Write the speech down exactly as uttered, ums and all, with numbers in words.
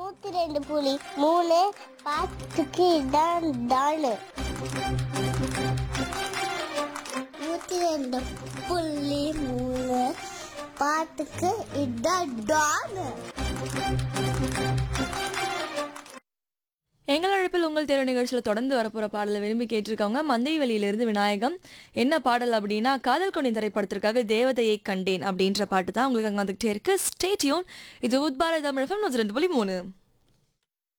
நூத்தி ரெண்டு புலி மூணு பாத்துக்கு இதான் டானு நூத்தி ரெண்டு புள்ளி மூணு பாட்டுக்கு இதான் டானு. எங்கள் அழைப்பில் உங்கள் தேர்வு நிகழ்ச்சியில் தொடர்ந்து வரப்போற பாடலை விரும்பி கேட்டிருக்காங்க. மந்தை வெளியிலிருந்து விநாயகம். என்ன பாடல் அப்படின்னா காதல் கொண்டி திரைப்படத்திற்காக தேவதையை கண்டேன் அப்படின்ற பாட்டு தான் உங்களுக்கு அங்கே வந்துகிட்டே இருக்கு. Stay tune. இது உத்பார தமிழ் எஃப்எம் நூற்றி ரெண்டு புள்ளி மூணு.